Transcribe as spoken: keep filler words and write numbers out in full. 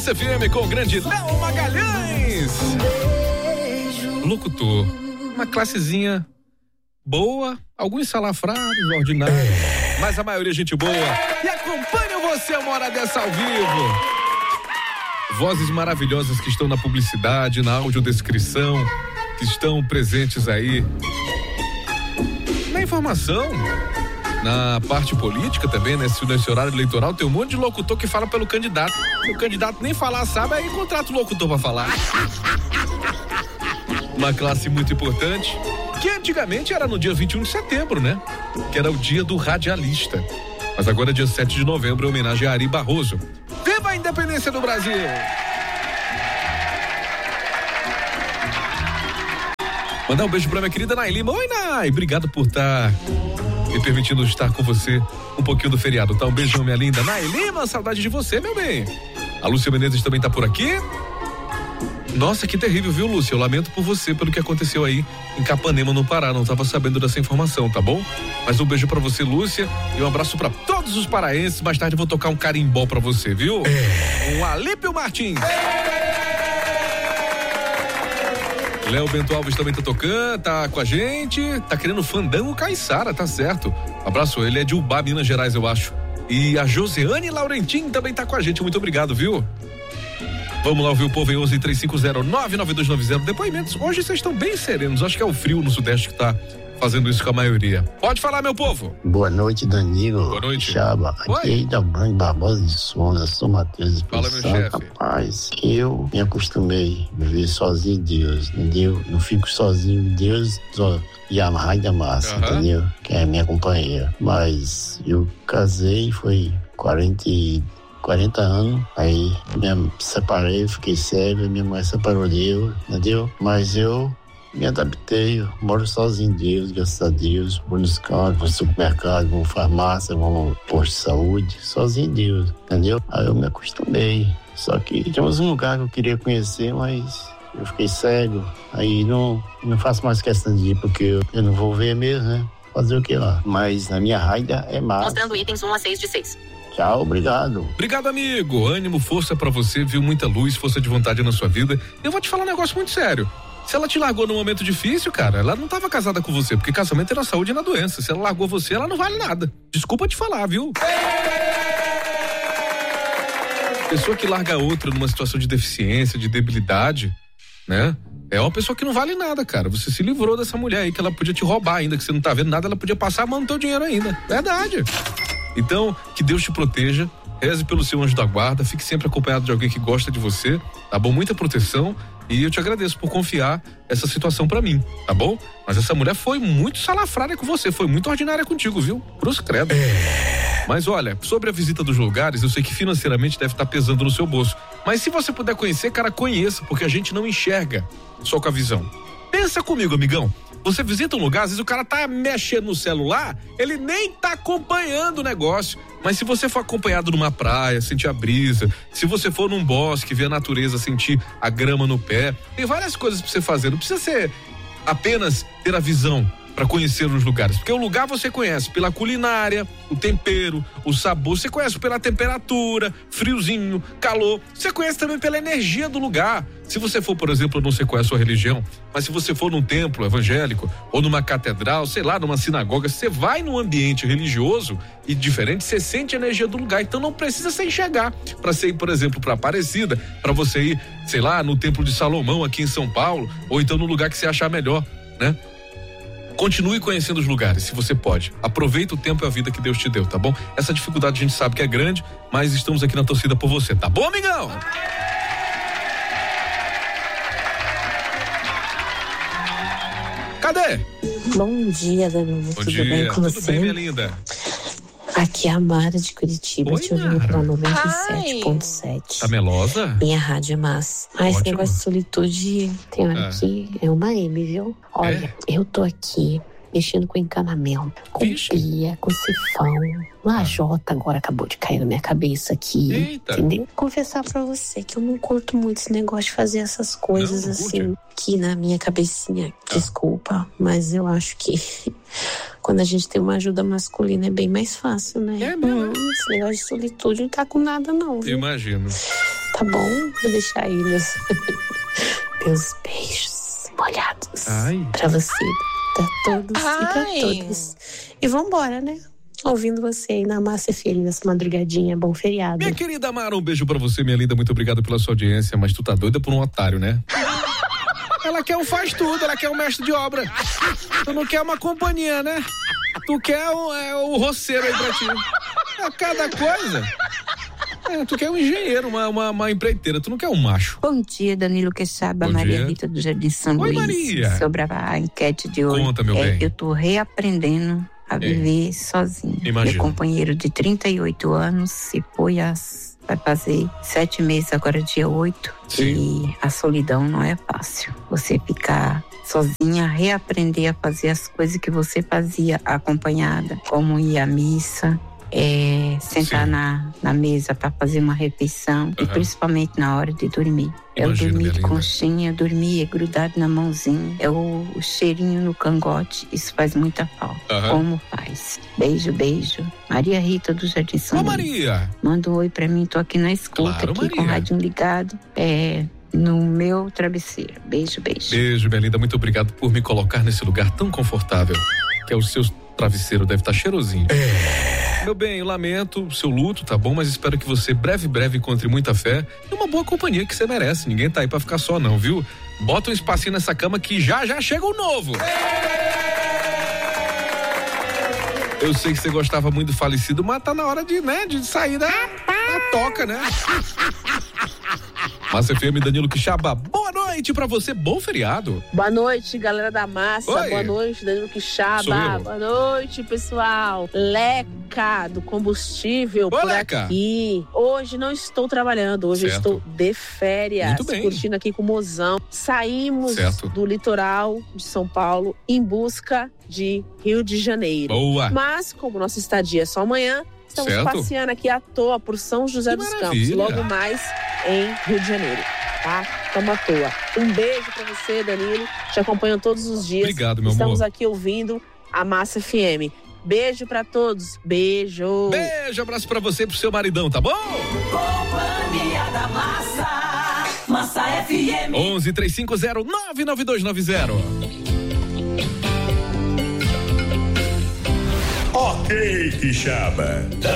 Massa F M com o grande Léo Magalhães. Locutor, uma classezinha boa, alguns salafrados, ordinários, mas a maioria gente boa. E acompanho você uma hora dessa ao vivo. Vozes maravilhosas que estão na publicidade, na audiodescrição, que estão presentes aí na informação, na parte política também, nesse, nesse horário eleitoral. Tem um monte de locutor que fala pelo candidato. Se o candidato nem falar sabe, aí contrata o locutor pra falar. Uma classe muito importante, que antigamente era no dia vinte e um de setembro, né? Que era o dia do radialista. Mas agora, dia sete de novembro, é homenagem a Ari Barroso. Viva a independência do Brasil! Mandar um beijo pra minha querida Nay Lima. Oi, Nay! Obrigado por estar me permitindo estar com você um pouquinho do feriado, tá? Um beijão, minha linda. Nay Lima, saudade de você, meu bem. A Lúcia Menezes também tá por aqui. Nossa, que terrível, viu, Lúcia? Eu lamento por você, pelo que aconteceu aí em Capanema, no Pará. Não tava sabendo dessa informação, tá bom? Mas um beijo pra você, Lúcia, e um abraço pra todos os paraenses. Mais tarde eu vou tocar um carimbó pra você, viu? É. Um Alípio Martins. É. Léo Bento Alves também tá tocando, tá com a gente. Tá querendo fandango Caiçara, tá certo. Abraço, ele é de Ubá, Minas Gerais, eu acho. E a Josiane Laurentin também tá com a gente. Muito obrigado, viu? Vamos lá ouvir o povo em onze, três cinco zero, nove nove dois nove zero. Depoimentos. Hoje vocês estão bem serenos. Acho que é o frio no Sudeste que tá fazendo isso com a maioria. Pode falar, meu povo. Boa noite, Danilo. Boa noite. Chaba. Aqui é da Branco Barbosa de Souza. Sou Matheus. Fala, meu chefe. Rapaz, eu me acostumei a viver sozinho em Deus, entendeu? Não fico sozinho em Deus, só e a Rainha Massa, uhum. Entendeu? Que é minha companheira. Mas eu casei, foi quarenta anos, aí me separei, fiquei cego, minha mãe separou de eu, entendeu? Mas eu me adaptei, eu moro sozinho em Deus, graças a Deus, vou nos cantos, vou no supermercado, vou na farmácia, vou no posto de saúde, sozinho em Deus, entendeu? Aí eu me acostumei, só que tinha uns lugares que eu queria conhecer, mas eu fiquei cego, aí não, não faço mais questão de ir, porque eu, eu não vou ver mesmo, né? Fazer o que lá? Mas na minha raida é massa. Mostrando itens um a seis de seis. Tchau, obrigado. Obrigado, amigo. Ânimo, força pra você, viu? Muita luz, força de vontade na sua vida. Eu vou te falar um negócio muito sério. Se ela te largou num momento difícil, cara, ela não tava casada com você, porque casamento é na saúde e na doença. Se ela largou você, ela não vale nada. Desculpa te falar, viu? Pessoa que larga outra numa situação de deficiência, de debilidade, né? É uma pessoa que não vale nada, cara. Você se livrou dessa mulher aí, que ela podia te roubar ainda, que você não tá vendo nada, ela podia passar a mão no teu dinheiro ainda. Verdade. Então, que Deus te proteja, reze pelo seu anjo da guarda, fique sempre acompanhado de alguém que gosta de você, tá bom? Muita proteção, e eu te agradeço por confiar essa situação pra mim, tá bom? Mas essa mulher foi muito salafrária com você, foi muito ordinária contigo, viu? Cruz credo. É. Mas olha, sobre a visita dos lugares, eu sei que financeiramente deve estar pesando no seu bolso, mas se você puder conhecer, cara, conheça, porque a gente não enxerga só com a visão. Pensa comigo, amigão. Você visita um lugar, às vezes o cara tá mexendo no celular, ele nem tá acompanhando o negócio. Mas se você for acompanhado numa praia, sentir a brisa, se você for num bosque, ver a natureza, sentir a grama no pé, tem várias coisas pra você fazer. Não precisa ser apenas ter a visão para conhecer os lugares, porque o lugar você conhece pela culinária, o tempero, o sabor, você conhece pela temperatura, friozinho, calor, você conhece também pela energia do lugar. Se você for, por exemplo, eu não sei qual é a sua religião, mas se você for num templo evangélico ou numa catedral, sei lá, numa sinagoga, você vai num ambiente religioso e diferente, você sente a energia do lugar, então não precisa se enxergar para você ir, por exemplo, para Aparecida, para você ir, sei lá, no Templo de Salomão aqui em São Paulo, ou então no lugar que você achar melhor, né? Continue conhecendo os lugares, se você pode. Aproveita o tempo e a vida que Deus te deu, tá bom? Essa dificuldade a gente sabe que é grande, mas estamos aqui na torcida por você, tá bom, amigão? Cadê? Bom dia, Danilo. Tudo dia. bem com Tudo você? bem, minha linda? Aqui é a Mara de Curitiba, Oi, te ouvindo Mara. pela noventa e sete ponto sete. Tá melosa? Minha rádio é massa. Ah, esse Ótimo. negócio de solitude, tem hora Ah. que é uma M, viu? Olha, eu tô aqui mexendo com encanamento, com Vixe. pia, com sifão. Lajota agora acabou de cair na minha cabeça aqui. Eita. Entendeu? Confessar pra você que eu não curto muito esse negócio de fazer essas coisas Não, assim, curte? aqui na minha cabecinha. Desculpa, mas eu acho que quando a gente tem uma ajuda masculina é bem mais fácil, né? É mesmo. Hum, esse negócio de solitude não tá com nada não, Eu viu? imagino. Tá bom? Vou deixar aí meus, meus beijos molhados. Ai. Pra você, pra todos Ai. e pra todas. E vambora, né? Ouvindo você aí na Massa F M nessa madrugadinha. Bom feriado. Minha querida Mara, um beijo pra você, minha linda. Muito obrigado pela sua audiência. Mas tu tá doida por um otário, né? Ela quer um faz tudo, ela quer um mestre de obra. Tu não quer uma companhia, né? Tu quer um, é, um roceiro aí pra ti. É cada coisa. É, tu quer um engenheiro, uma, uma, uma empreiteira, tu não quer um macho. Bom dia, Danilo Queixaba, Bom Maria dia. Rita do Jardim São Oi, Luís. Maria. Sobre a, a enquete de hoje. Conta, meu é, bem. Eu tô reaprendendo a viver sozinho. Imagino. Meu companheiro de trinta e oito anos se foi às... vai fazer sete meses, agora dia oito. Sim. E a solidão não é fácil. Você ficar sozinha, reaprender a fazer as coisas que você fazia acompanhada, como ir à missa, é, sentar na, na mesa para fazer uma refeição, uhum. e principalmente na hora de dormir. Eu dormi de conchinha, dormir grudado na mãozinha, é o, o cheirinho no cangote, isso faz muita falta. Uhum. Como faz? Beijo, beijo. Maria Rita do Jardim São Luís. Maria! Manda um oi pra mim, tô aqui na escuta, claro, aqui Maria. Com o rádio ligado, é, no meu travesseiro. Beijo, beijo. Beijo, minha linda, muito obrigado por me colocar nesse lugar tão confortável, que é o seu travesseiro, deve estar cheirosinho. É. Meu bem, eu lamento o seu luto, tá bom? Mas espero que você breve, breve encontre muita fé e uma boa companhia que você merece. Ninguém tá aí pra ficar só não, viu? Bota um espacinho nessa cama que já, já chega o novo. Eu sei que você gostava muito do falecido, mas tá na hora de, né, de sair da, da toca, né? Massa F M, Danilo Queixaba, boa noite pra você, bom feriado. Boa noite, galera da Massa. Oi. Boa noite, Danilo Queixaba. Boa noite, pessoal. Leca do combustível. Ô, por Leca. Aqui. Hoje não estou trabalhando, hoje certo. Estou de férias. Muito bem. Curtindo aqui com o mozão. Saímos certo. Do litoral de São Paulo em busca de Rio de Janeiro. Boa. Mas, como nossa estadia é só amanhã, estamos certo. Passeando aqui à toa por São José que dos maravilha. Campos, logo mais em Rio de Janeiro, tá? Estamos à toa. Um beijo pra você, Danilo. Te acompanho todos os dias. Obrigado, meu Estamos amor. aqui ouvindo a Massa F M. Beijo pra todos. Beijo. Beijo, abraço pra você e pro seu maridão, tá bom? Companhia da Massa. Massa F M. onze, três cinco zero, nove nove dois nove zero. Ok, Queixaba.